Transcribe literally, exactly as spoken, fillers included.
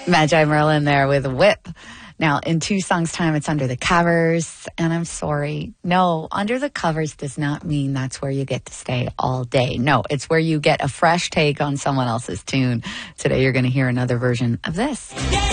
Magi Merlin there with Whip. Now, in two songs' time, it's Under the Covers. And I'm sorry. No, Under the Covers does not mean that's where you get to stay all day. No, it's where you get a fresh take on someone else's tune. Today, you're going to hear another version of this.